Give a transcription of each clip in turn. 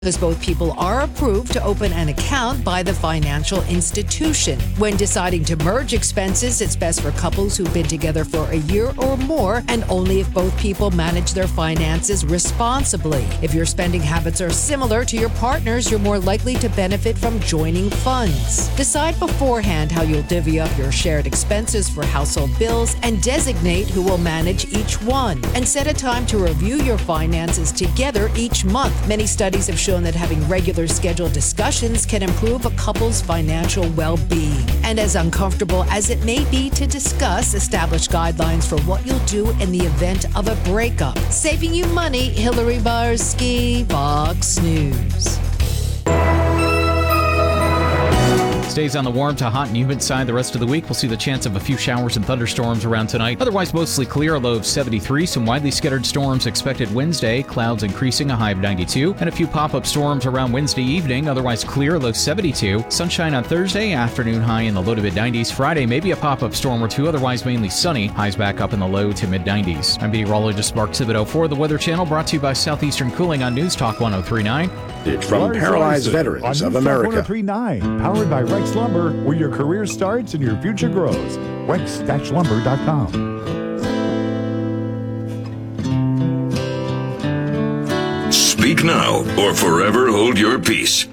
Because both people are approved to open an account by the financial institution. When deciding to merge expenses, it's best for couples who've been together for a year or more, and only if both people manage their finances responsibly. If your spending habits are similar to your partner's, you're more likely to benefit from joining funds. Decide beforehand how you'll divvy up your shared expenses for household bills and designate who will manage each one. And set a time to review your finances together each month. Many studies have shown that having regular scheduled discussions can improve a couple's financial well-being. And as uncomfortable as it may be to discuss, establish guidelines for what you'll do in the event of a breakup. Saving you money, Hillary Barsky, Fox News. Stays on the warm to hot and humid side the rest of the week. We'll see the chance of a few showers and thunderstorms around tonight. Otherwise, mostly clear, a low of 73. Some widely scattered storms expected Wednesday. Clouds increasing, a high of 92. And a few pop-up storms around Wednesday evening. Otherwise clear, low 72. Sunshine on Thursday, afternoon high in the low to mid-90s. Friday, maybe a pop-up storm or two. Otherwise, mainly sunny. Highs back up in the low to mid-90s. I'm meteorologist Mark Thibodeau, the Weather Channel, brought to you by Southeastern Cooling on News Talk 103.9. It's from Paralyzed Veterans of America. 103.9, powered by Rex Lumber, where your career starts and your future grows. Rex-lumber.com. Speak now or forever hold your peace.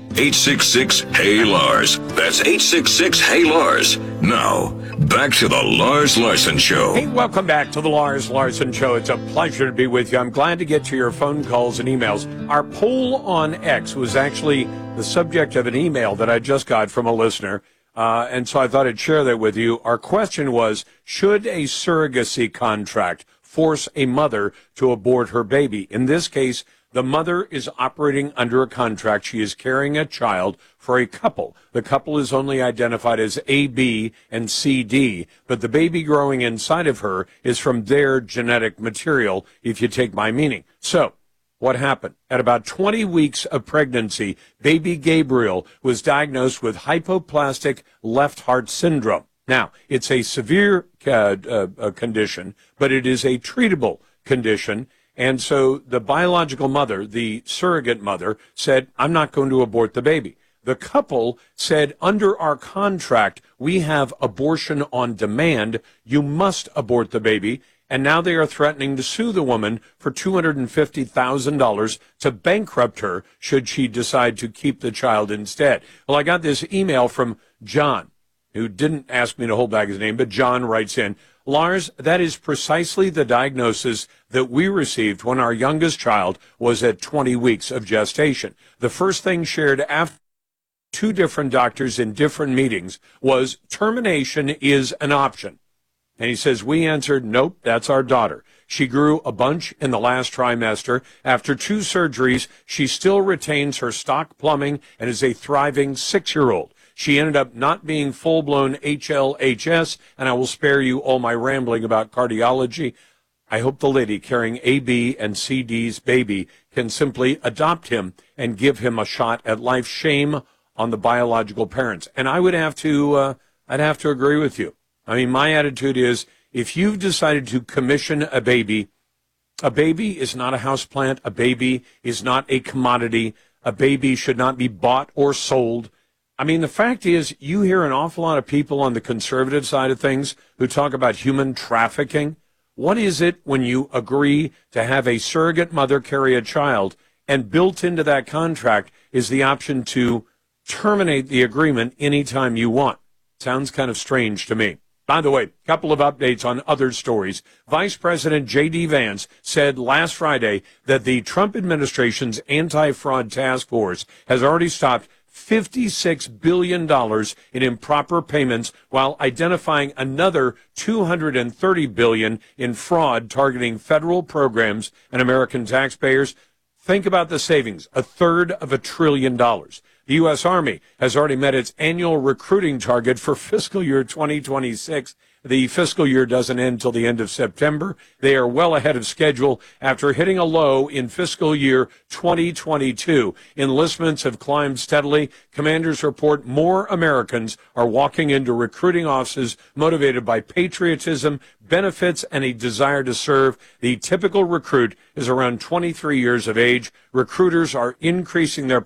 866-HEY-LARS. That's 866-HEY-LARS. Now, back to the Lars Larson Show. Hey, welcome back to the Lars Larson Show. It's a pleasure to be with you. I'm glad to get to your phone calls and emails. Our poll on X was actually the subject of an email that I just got from a listener, and so I thought I'd share that with you. Our question was, should a surrogacy contract force a mother to abort her baby? In this case, the mother is operating under a contract. She is carrying a child for a couple. The couple is only identified as A, B, and C, D, but the baby growing inside of her is from their genetic material, if you take my meaning. So, what happened? At about 20 weeks of pregnancy, baby Gabriel was diagnosed with hypoplastic left heart syndrome. Now, it's a severe condition, but it is a treatable condition. And so the biological mother, the surrogate mother, said, I'm not going to abort the baby. The couple said, under our contract, we have abortion on demand. You must abort the baby. And now they are threatening to sue the woman for $250,000 to bankrupt her should she decide to keep the child instead. Well, I got this email from John, who didn't ask me to hold back his name, but John writes in, Lars, that is precisely the diagnosis that we received when our youngest child was at 20 weeks of gestation. The first thing shared after two different doctors in different meetings was termination is an option. And he says, we answered, nope, that's our daughter. She grew a bunch in the last trimester. After 2 surgeries, she still retains her stock plumbing and is a thriving 6-year-old. She ended up not being full-blown HLHS, and I will spare you all my rambling about cardiology. I hope the lady carrying A, B, and C, D's baby can simply adopt him and give him a shot at life. Shame on the biological parents. And I would have to, I'd have to agree with you. I mean, my attitude is, if you've decided to commission a baby is not a houseplant. A baby is not a commodity. A baby should not be bought or sold. I mean, the fact is, you hear an awful lot of people on the conservative side of things who talk about human trafficking. What is it when you agree to have a surrogate mother carry a child, and built into that contract is the option to terminate the agreement anytime you want? Sounds kind of strange to me. By the way, a couple of updates on other stories. Vice President J.D. Vance said last Friday that the Trump administration's anti-fraud task force has already stopped $56 billion in improper payments while identifying another $230 billion in fraud targeting federal programs and American taxpayers. Think about the savings, $1/3 of $1 trillion. The U.S. Army has already met its annual recruiting target for fiscal year 2026. The fiscal year doesn't end till the end of September. They are well ahead of schedule after hitting a low in fiscal year 2022. Enlistments have climbed steadily. Commanders report more Americans are walking into recruiting offices motivated by patriotism, benefits, and a desire to serve. The typical recruit is around 23 years of age. Recruiters are increasing their